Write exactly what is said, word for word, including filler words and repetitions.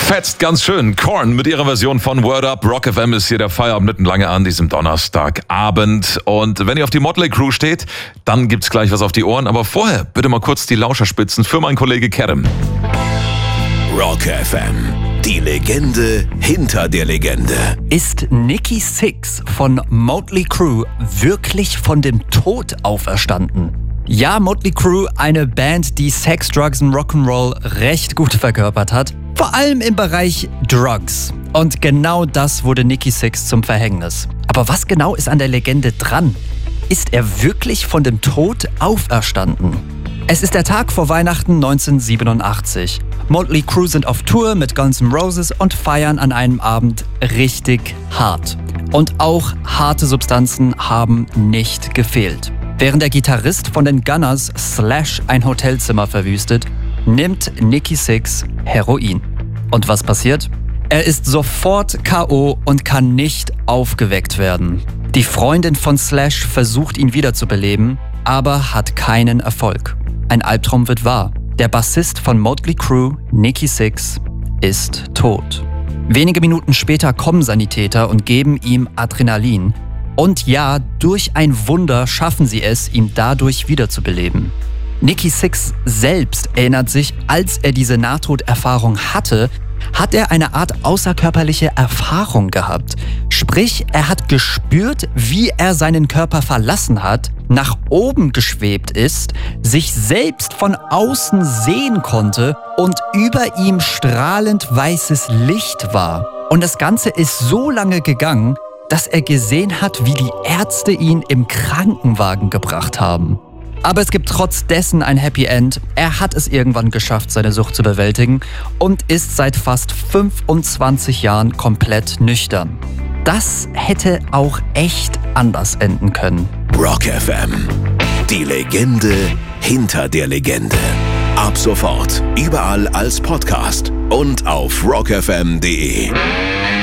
Fetzt ganz schön. Korn mit ihrer Version von Word Up. Rock F M ist hier der Feierabend mitten lange an diesem Donnerstagabend. Und wenn ihr auf die Motley Crew steht, dann gibt's gleich was auf die Ohren. Aber vorher bitte mal kurz die Lauscherspitzen für meinen Kollege Kerem. Rock F M. Die Legende hinter der Legende. Ist Nikki Sixx von Motley Crue wirklich von dem Tod auferstanden? Ja, Motley Crue, eine Band, die Sex, Drugs und Rock'n'Roll recht gut verkörpert hat. Vor allem im Bereich Drugs. Und genau das wurde Nikki Sixx zum Verhängnis. Aber was genau ist an der Legende dran? Ist er wirklich von dem Tod auferstanden? Es ist der Tag vor Weihnachten neunzehnhundertsiebenundachtzig. Motley Crue sind auf Tour mit Guns N' Roses und feiern an einem Abend richtig hart. Und auch harte Substanzen haben nicht gefehlt. Während der Gitarrist von den Gunners Slash ein Hotelzimmer verwüstet, nimmt Nikki Sixx Heroin. Und was passiert? Er ist sofort K O und kann nicht aufgeweckt werden. Die Freundin von Slash versucht ihn wiederzubeleben, aber hat keinen Erfolg. Ein Albtraum wird wahr. Der Bassist von Motley Crue, Nikki Sixx, ist tot. Wenige Minuten später kommen Sanitäter und geben ihm Adrenalin. Und ja, durch ein Wunder schaffen sie es, ihn dadurch wiederzubeleben. Nikki Sixx selbst erinnert sich, als er diese Nahtoderfahrung hatte, hat er eine Art außerkörperliche Erfahrung gehabt. Sprich, er hat gespürt, wie er seinen Körper verlassen hat, nach oben geschwebt ist, sich selbst von außen sehen konnte und über ihm strahlend weißes Licht war. Und das Ganze ist so lange gegangen, dass er gesehen hat, wie die Ärzte ihn im Krankenwagen gebracht haben. Aber es gibt trotz dessen ein Happy End. Er hat es irgendwann geschafft, seine Sucht zu bewältigen und ist seit fast fünfundzwanzig Jahren komplett nüchtern. Das hätte auch echt anders enden können. Rock F M. Die Legende hinter der Legende. Ab sofort überall als Podcast und auf rock f m punkt d e.